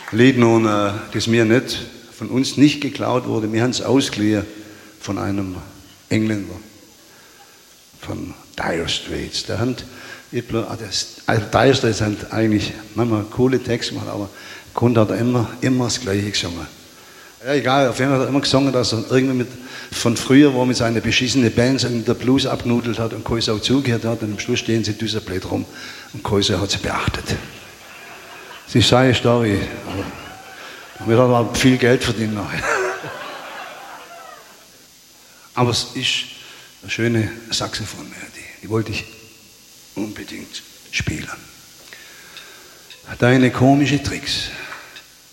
Lied nun, das mir nicht, von uns nicht geklaut wurde. Wir haben es ausgeliehen von einem Engländer, von Dire Straits. Also Dire Straits haben eigentlich manchmal coole Texte gemacht, aber Kunde hat immer das Gleiche gesungen. Ja, egal, auf jeden Fall hat er immer gesungen, dass er irgendwie von früher, wo er mit seiner beschissenen Band der Blues abgenudelt hat und kein Sau zugehört hat, und am Schluss stehen sie Düsseldorf rum und kein Sau hat sie beachtet. Das ist seine Story, aber damit hat er auch viel Geld verdient nachher. Aber es ist eine schöne Saxophonmelodie, die wollte ich unbedingt spielen. Deine komischen Tricks.